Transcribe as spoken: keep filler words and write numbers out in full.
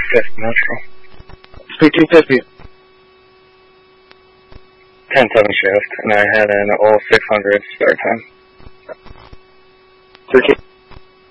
fifth Metro. Speed two fifty. ten seven shift, and I had an all six hundred start time. thirteen.